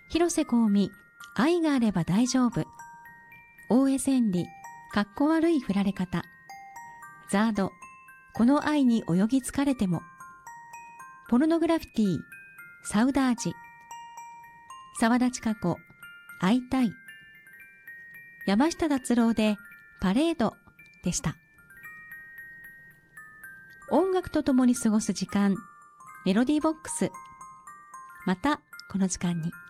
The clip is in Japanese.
広瀬香美、愛があれば大丈夫。大江千里、かっこ悪い振られ方。ザード、この愛に泳ぎ疲れても。ポルノグラフィティ、サウダージ。沢田千佳子、会いたい。山下達郎でパレードでした。音楽とともに過ごす時間、メロディーボックス。またこの時間に。